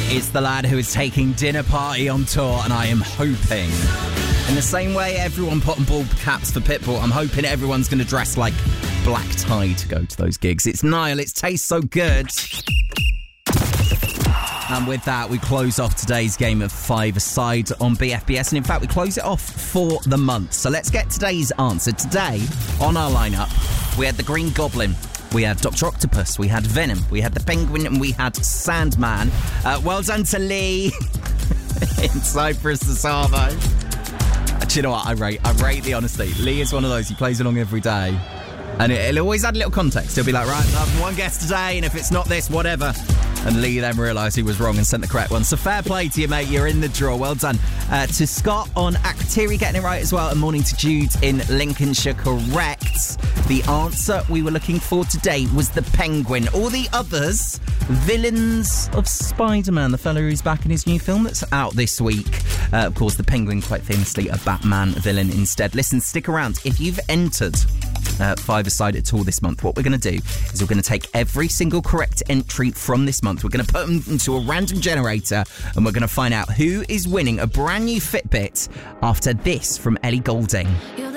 It's the lad who is taking Dinner Party on tour, and I am hoping, in the same way everyone put on ball caps for Pitbull, I'm hoping everyone's going to dress like black tie to go to those gigs. It's Niall, it tastes so good. And with that, we close off today's game of five-a-side on BFBS. And in fact, we close it off for the month. So let's get today's answer. Today, on our lineup, we had the Green Goblin, we had Dr. Octopus, we had Venom, we had the Penguin, and we had Sandman. Well done to Lee in Cyprus the Savo. Do you know what? I rate the honesty. Lee is one of those, he plays along every day. And it'll always add a little context. He'll be like, right, I have one guest today, and if it's not this, whatever. And Lee then realised he was wrong and sent the correct one. So fair play to you, mate. You're in the draw. Well done. To Scott on Akrotiri getting it right as well. And morning to Jude in Lincolnshire. Correct. The answer we were looking for today was the Penguin. All the others, villains of Spider-Man, the fella who's back in his new film that's out this week. Of course, the Penguin, quite famously, a Batman villain instead. Listen, stick around. If you've entered five-a-side at all this month, what we're going to do is we're going to take every single correct entry from this month. We're going to put them into a random generator, and we're going to find out who is winning a brand new Fitbit after this from Ellie Goulding.